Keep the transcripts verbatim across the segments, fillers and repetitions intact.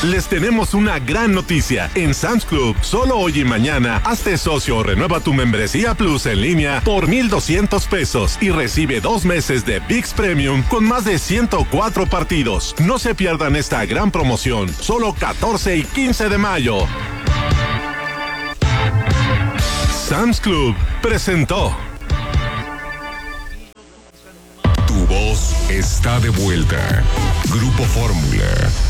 Les tenemos una gran noticia. En Sam's Club, solo hoy y mañana, hazte socio o renueva tu membresía Plus en línea por mil doscientos pesos y recibe dos meses de V I X Premium con más de ciento cuatro partidos. No se pierdan esta gran promoción. Solo catorce y quince de mayo. Sam's Club presentó. Tu voz está de vuelta. Grupo Fórmula.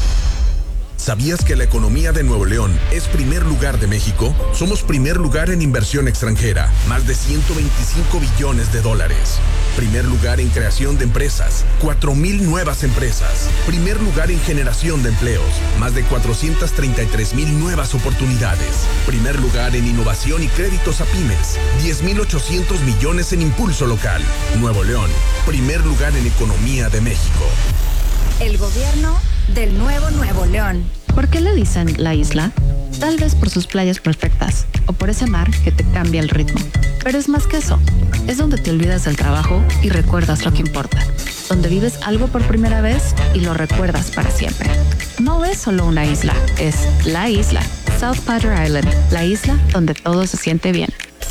¿Sabías que la economía de Nuevo León es primer lugar de México? Somos primer lugar en inversión extranjera, más de ciento veinticinco billones de dólares. Primer lugar en creación de empresas, cuatro mil nuevas empresas. Primer lugar en generación de empleos, más de cuatrocientas treinta y tres mil nuevas oportunidades. Primer lugar en innovación y créditos a pymes, diez mil ochocientos millones en impulso local. Nuevo León, primer lugar en economía de México. El gobierno del nuevo Nuevo León. ¿Por qué le dicen la isla? Tal vez por sus playas perfectas o por ese mar que te cambia el ritmo. Pero es más que eso. Es donde te olvidas del trabajo y recuerdas lo que importa. Donde vives algo por primera vez y lo recuerdas para siempre. No es solo una isla, es la isla. South Padre Island, la isla donde todo se siente bien.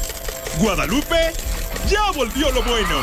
Guadalupe, ya volvió lo bueno.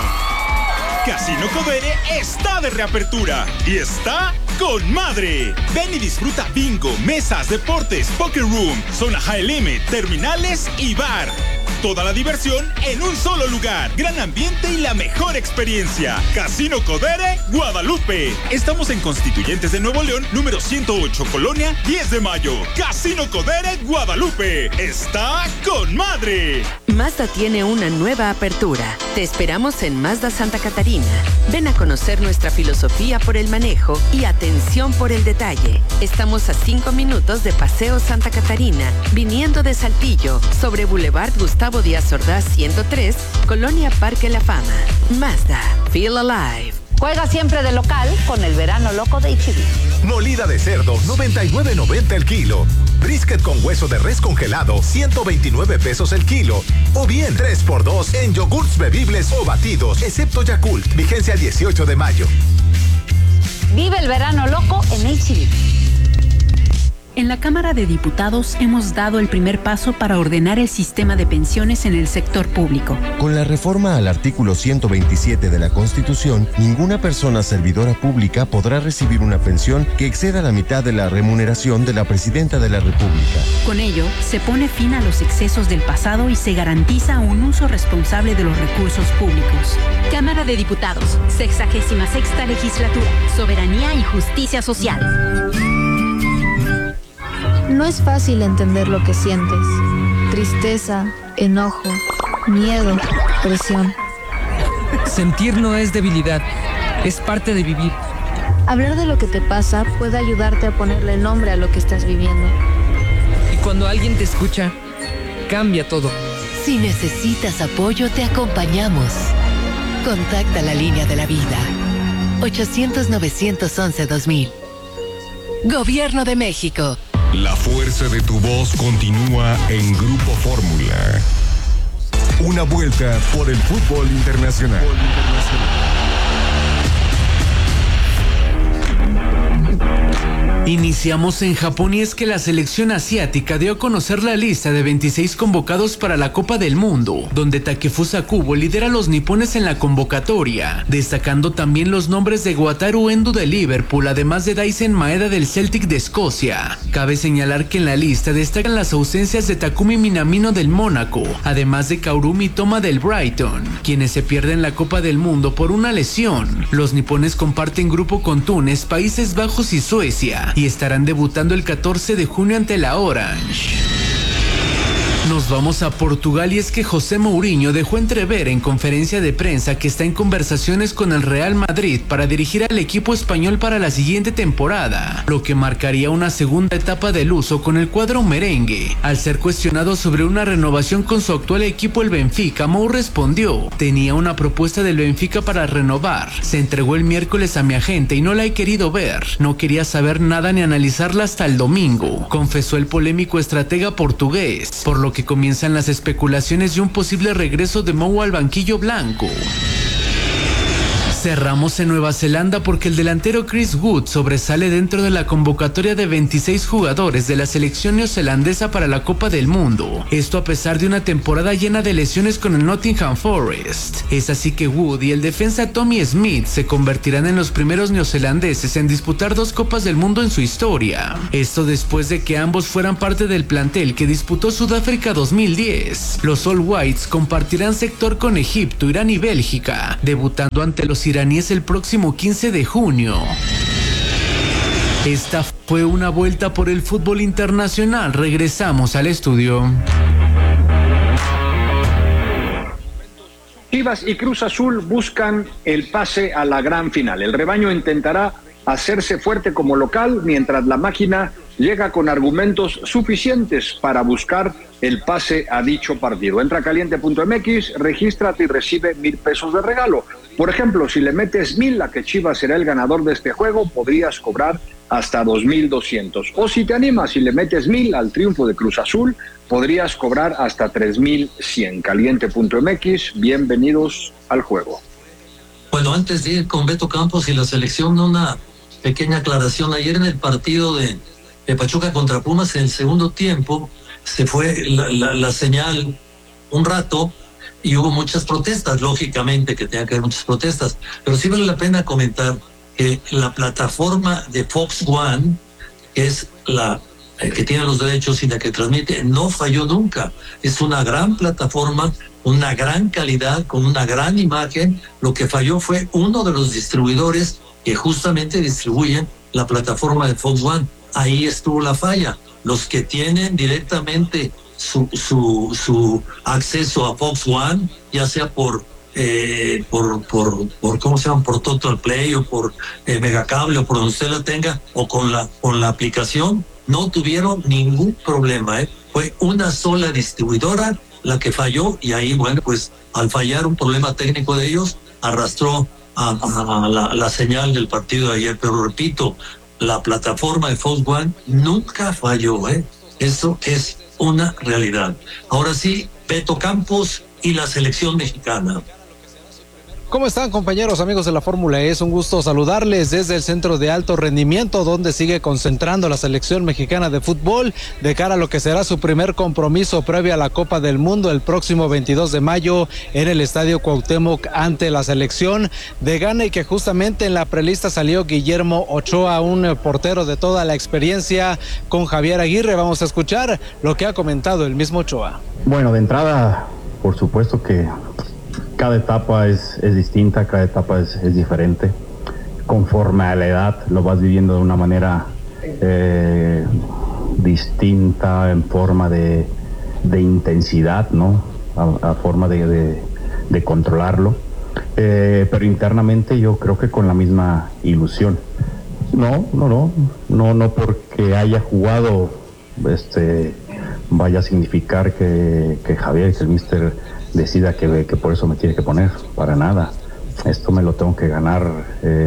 Casino Codere está de reapertura y está con madre. Ven y disfruta bingo, mesas, deportes, poker room, zona high limit, terminales y bar. Toda la diversión en un solo lugar. Gran ambiente y la mejor experiencia. Casino Codere, Guadalupe. Estamos en Constituyentes de Nuevo León, número ciento ocho, Colonia diez de mayo. Casino Codere, Guadalupe. Está con madre. Mazda tiene una nueva apertura. Te esperamos en Mazda Santa Catarina. Ven a conocer nuestra filosofía por el manejo y atención por el detalle. Estamos a cinco minutos de Paseo Santa Catarina, viniendo de Saltillo, sobre Boulevard Gustavo Díaz Ordaz ciento tres, Colonia Parque La Fama. Mazda, feel alive. Juega siempre de local con el verano loco de H E B. Molida de cerdo, noventa y nueve noventa el kilo. Brisket con hueso de res congelado, ciento veintinueve pesos el kilo. O bien tres por dos en yogurts bebibles o batidos, excepto Yakult. Vigencia el dieciocho de mayo. Vive el verano loco en H E B. En la Cámara de Diputados hemos dado el primer paso para ordenar el sistema de pensiones en el sector público. Con la reforma al artículo ciento veintisiete de la Constitución, ninguna persona servidora pública podrá recibir una pensión que exceda la mitad de la remuneración de la Presidenta de la República. Con ello, se pone fin a los excesos del pasado y se garantiza un uso responsable de los recursos públicos. Cámara de Diputados, sexagésima sexta legislatura, soberanía y justicia social. No es fácil entender lo que sientes. Tristeza, enojo, miedo, presión. Sentir no es debilidad, es parte de vivir. Hablar de lo que te pasa puede ayudarte a ponerle nombre a lo que estás viviendo. Y cuando alguien te escucha, cambia todo. Si necesitas apoyo, te acompañamos. Contacta la línea de la vida. ochocientos, novecientos once, dos mil. Gobierno de México. La fuerza de tu voz continúa en Grupo Fórmula. Una vuelta por el fútbol internacional. Iniciamos en Japón y es que la selección asiática dio a conocer la lista de veintiséis convocados para la Copa del Mundo, donde Takefusa Kubo lidera a los nipones en la convocatoria, destacando también los nombres de Wataru Endo de Liverpool, además de Daisen Maeda del Celtic de Escocia. Cabe señalar que en la lista destacan las ausencias de Takumi Minamino del Mónaco, además de Kaoru Mitoma del Brighton, quienes se pierden la Copa del Mundo por una lesión. Los nipones comparten grupo con Túnez, Países Bajos y Suecia, y estarán debutando el catorce de junio ante la Orange. Nos vamos a Portugal y es que José Mourinho dejó entrever en conferencia de prensa que está en conversaciones con el Real Madrid para dirigir al equipo español para la siguiente temporada, lo que marcaría una segunda etapa del uso con el cuadro merengue. Al ser cuestionado sobre una renovación con su actual equipo el Benfica, Mou respondió: tenía una propuesta del Benfica para renovar, se entregó el miércoles a mi agente y no la he querido ver, no quería saber nada ni analizarla hasta el domingo, confesó el polémico estratega portugués, por lo que comienzan las especulaciones de un posible regreso de Mou al banquillo blanco. Cerramos en Nueva Zelanda porque el delantero Chris Wood sobresale dentro de la convocatoria de veintiséis jugadores de la selección neozelandesa para la Copa del Mundo. Esto a pesar de una temporada llena de lesiones con el Nottingham Forest. Es así que Wood y el defensa Tommy Smith se convertirán en los primeros neozelandeses en disputar dos Copas del Mundo en su historia. Esto después de que ambos fueran parte del plantel que disputó Sudáfrica dos mil diez. Los All Whites compartirán sector con Egipto, Irán y Bélgica, debutando ante los iraníes el próximo quince de junio. Esta fue una vuelta por el fútbol internacional. Regresamos al estudio. Chivas y Cruz Azul buscan el pase a la gran final. El rebaño intentará hacerse fuerte como local, mientras la máquina llega con argumentos suficientes para buscar el pase a dicho partido. Entra a caliente punto m x, regístrate y recibe mil pesos de regalo. Por ejemplo, si le metes mil a que Chivas será el ganador de este juego, podrías cobrar hasta dos mil doscientos. O si te animas y le metes mil al triunfo de Cruz Azul, podrías cobrar hasta tres mil cien. caliente punto m x, bienvenidos al juego. Bueno, antes de ir con Beto Campos y la selección, una pequeña aclaración. Ayer en el partido de, de Pachuca contra Pumas, en el segundo tiempo, se fue la, la, la señal un rato y hubo muchas protestas, lógicamente que tenía que haber muchas protestas, pero sí vale la pena comentar que la plataforma de Fox One, que es la eh, que tiene los derechos y la que transmite, no falló nunca. Es una gran plataforma, una gran calidad, con una gran imagen. Lo que falló fue uno de los distribuidores que justamente distribuyen la plataforma de Fox One. Ahí estuvo la falla. Los que tienen directamente su su su acceso a Fox One, ya sea por eh, por por por cómo se llama, por Total Play o por eh, Megacable o por donde usted la tenga, o con la con la aplicación, no tuvieron ningún problema, ¿eh? Fue una sola distribuidora la que falló, y ahí, bueno, pues al fallar un problema técnico de ellos, arrastró a, a, a la, la señal del partido de ayer. Pero repito, la plataforma de Fox One nunca falló, ¿eh? Eso es una realidad. Ahora sí, Beto Campos y la selección mexicana. ¿Cómo están, compañeros, amigos de la Fórmula E? Es un gusto saludarles desde el Centro de Alto Rendimiento, donde sigue concentrando la selección mexicana de fútbol de cara a lo que será su primer compromiso previo a la Copa del Mundo el próximo veintidós de mayo en el Estadio Cuauhtémoc ante la selección de Ghana, y que justamente en la prelista salió Guillermo Ochoa, un portero de toda la experiencia con Javier Aguirre. Vamos a escuchar lo que ha comentado el mismo Ochoa. Bueno, de entrada, por supuesto que cada etapa es, es distinta, cada etapa es, es diferente. Conforme a la edad lo vas viviendo de una manera eh, distinta, en forma de, de intensidad, ¿no? A, a forma de, de, de controlarlo. Eh, pero internamente yo creo que con la misma ilusión. No, no, no, no, no porque haya jugado este, vaya a significar que, que Javier, que el míster decida que, que por eso me tiene que poner, para nada. Esto me lo tengo que ganar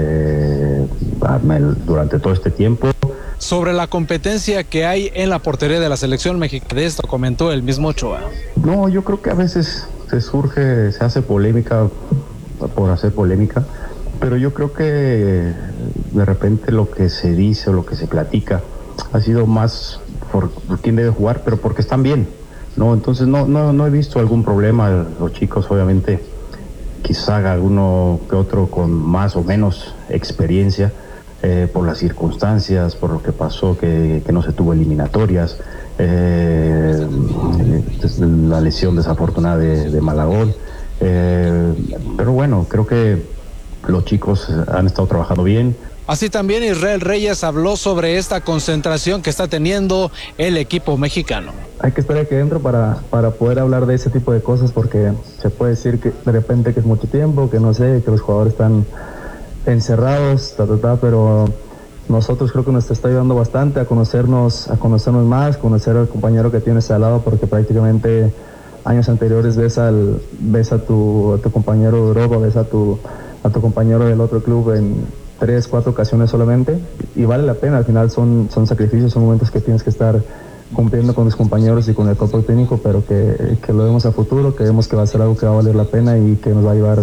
eh, durante todo este tiempo. Sobre la competencia que hay en la portería de la selección mexicana, de esto comentó el mismo Ochoa. No, yo creo que a veces se surge, se hace polémica por hacer polémica, pero yo creo que de repente lo que se dice o lo que se platica ha sido más por, por quién debe jugar, pero porque están bien. No, entonces no, no, no he visto algún problema. Los chicos, obviamente, quizá haga alguno que otro con más o menos experiencia eh, por las circunstancias, por lo que pasó, que, que no se tuvo eliminatorias, eh, la lesión desafortunada de, de Malagón. Eh, pero bueno, creo que los chicos han estado trabajando bien. Así también Israel Reyes habló sobre esta concentración que está teniendo el equipo mexicano. Hay que esperar que entre para, para poder hablar de ese tipo de cosas, porque se puede decir que de repente que es mucho tiempo, que no sé, que los jugadores están encerrados, ta, ta, ta, pero nosotros creo que nos está ayudando bastante a conocernos, a conocernos más, conocer al compañero que tienes al lado, porque prácticamente años anteriores ves al ves a tu, a tu compañero de Europa, ves a tu, a tu compañero del otro club en tres, cuatro ocasiones solamente, y vale la pena. Al final son, son sacrificios, son momentos que tienes que estar cumpliendo con tus compañeros y con el cuerpo técnico, pero que, que lo vemos a futuro, que vemos que va a ser algo que va a valer la pena y que nos va a llevar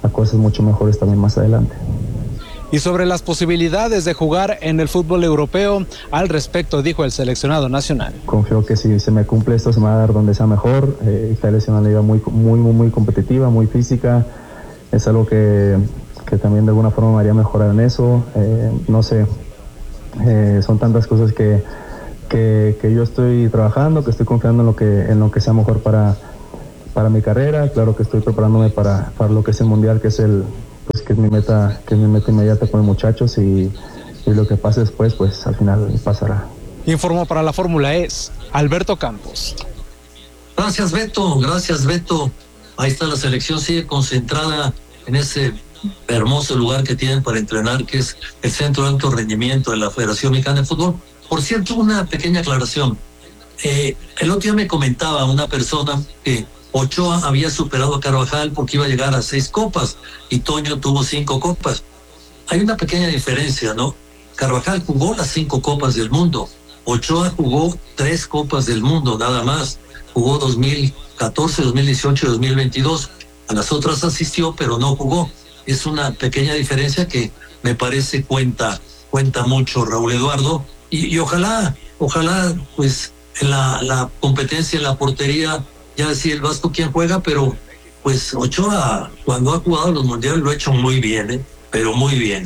a cosas mucho mejores también más adelante. Y sobre las posibilidades de jugar en el fútbol europeo, al respecto dijo el seleccionado nacional. Confío que si se me cumple esto se me va a dar donde sea mejor. Eh, Italia es una liga muy, muy, muy, muy competitiva, muy física. Es algo que, que también de alguna forma me haría mejorar en eso. Eh, no sé, eh, son tantas cosas que, que, que yo estoy trabajando, que estoy confiando en lo que, en lo que sea mejor para, para mi carrera. Claro que estoy preparándome para, para lo que es el Mundial, que es el... pues que es mi meta, que es mi meta inmediata con los muchachos y, y lo que pase después, pues al final pasará. Informó para la Fórmula E Alberto Campos. Gracias, Beto, gracias, Beto. Ahí está la selección, sigue concentrada en ese hermoso lugar que tienen para entrenar, que es el Centro de Alto Rendimiento de la Federación Mexicana de Fútbol. Por cierto, una pequeña aclaración. Eh, el otro día me comentaba una persona que Ochoa había superado a Carvajal porque iba a llegar a seis copas y Toño tuvo cinco copas. Hay una pequeña diferencia, ¿no? Carvajal jugó las cinco copas del mundo. Ochoa jugó tres copas del mundo, nada más. Jugó dos mil catorce, dos mil dieciocho y dos mil veintidós. A las otras asistió, pero no jugó. Es una pequeña diferencia que me parece cuenta, cuenta mucho, Raúl Eduardo. Y, y ojalá, ojalá, pues, en la, la competencia, en la portería, ya decía el Vasco quién juega, pero pues Ochoa cuando ha jugado los mundiales lo ha hecho muy bien, ¿eh? Pero muy bien.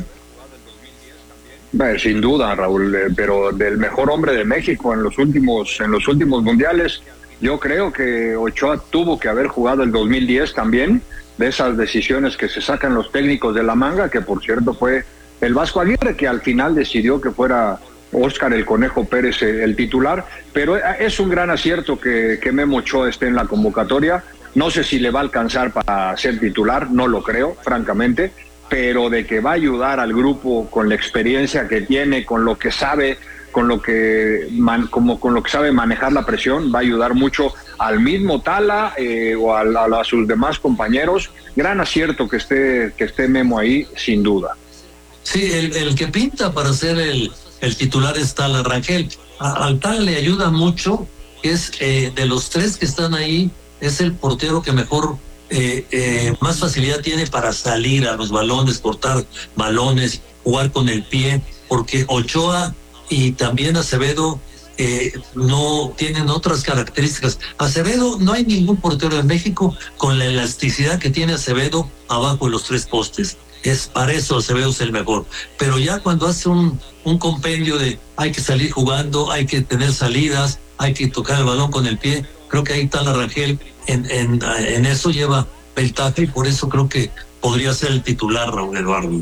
Eh, sin duda, Raúl, eh, pero del mejor hombre de México en los últimos en los últimos mundiales, yo creo que Ochoa tuvo que haber jugado el dos mil diez también, de esas decisiones que se sacan los técnicos de la manga, que por cierto fue el Vasco Aguirre que al final decidió que fuera Óscar el Conejo Pérez el titular, pero es un gran acierto que, que Memo Ochoa esté en la convocatoria. No sé si le va a alcanzar para ser titular, no lo creo, francamente, pero de que va a ayudar al grupo con la experiencia que tiene, con lo que sabe, con lo que man, como con lo que sabe manejar la presión, va a ayudar mucho al mismo Tala eh, o a, a, a sus demás compañeros. Gran acierto que esté que esté Memo ahí, sin duda. Sí, el, el que pinta para ser el El titular es Tala Rangel. A, al Tala le ayuda mucho, que es eh, de los tres que están ahí, es el portero que mejor, eh, eh, más facilidad tiene para salir a los balones, cortar balones, jugar con el pie, porque Ochoa y también Acevedo eh, no tienen otras características. Acevedo, no hay ningún portero en México con la elasticidad que tiene Acevedo abajo de los tres postes. Es para eso Acevedo es el mejor, pero ya cuando hace un, un compendio de hay que salir jugando, hay que tener salidas, hay que tocar el balón con el pie, creo que ahí está la Rangel, en, en, en eso lleva ventaja y por eso creo que podría ser el titular, Raúl Eduardo.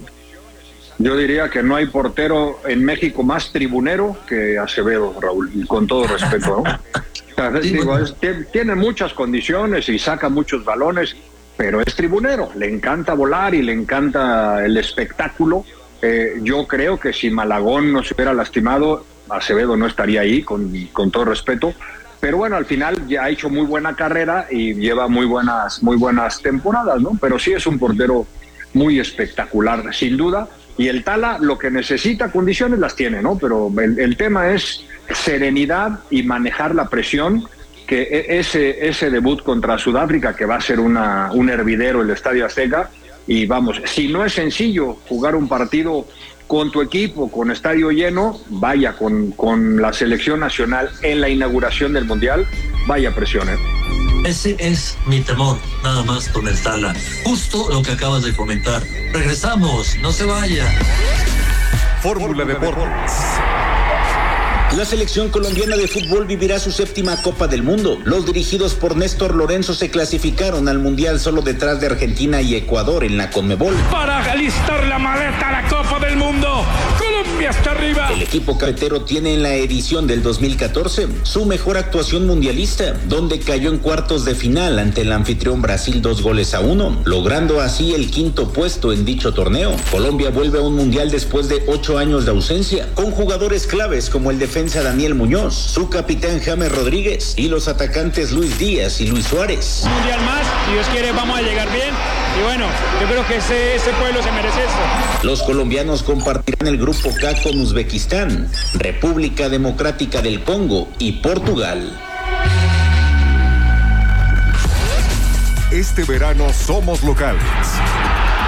Yo diría que no hay portero en México más tribunero que Acevedo, Raúl, y con todo respeto, ¿no? O sea, sí, digo, es, tiene muchas condiciones y saca muchos balones, pero es tribunero, le encanta volar y le encanta el espectáculo. Eh, yo creo que si Malagón no se hubiera lastimado, Acevedo no estaría ahí, con, con todo respeto. Pero bueno, al final ya ha hecho muy buena carrera y lleva muy buenas, muy buenas temporadas, ¿no? Pero sí es un portero muy espectacular, sin duda. Y el Tala lo que necesita, condiciones las tiene, ¿no? Pero el, el tema es serenidad y manejar la presión, que ese, ese debut contra Sudáfrica, que va a ser una, un hervidero el Estadio Azteca, y vamos, si no es sencillo jugar un partido con tu equipo, con estadio lleno, vaya, con, con la selección nacional en la inauguración del Mundial, vaya presión, ¿eh? Ese es mi temor, nada más con el Tala. Justo lo que acabas de comentar. Regresamos, no se vaya. Fórmula Deportes. La selección colombiana de fútbol vivirá su séptima Copa del Mundo. Los dirigidos por Néstor Lorenzo se clasificaron al Mundial solo detrás de Argentina y Ecuador en la Conmebol. Para alistar la maleta a la Copa del Mundo, Colombia está arriba. El equipo cafetero tiene en la edición del dos mil catorce su mejor actuación mundialista, donde cayó en cuartos de final ante el anfitrión Brasil dos goles a uno, logrando así el quinto puesto en dicho torneo. Colombia vuelve a un Mundial después de ocho años de ausencia, con jugadores claves como el defensa Daniel Muñoz, su capitán James Rodríguez y los atacantes Luis Díaz y Luis Suárez. Un mundial más, si Dios quiere vamos a llegar bien y bueno, yo creo que ese, ese pueblo se merece esto. Los colombianos compartirán el grupo K con Uzbekistán, República Democrática del Congo y Portugal. Este verano somos locales.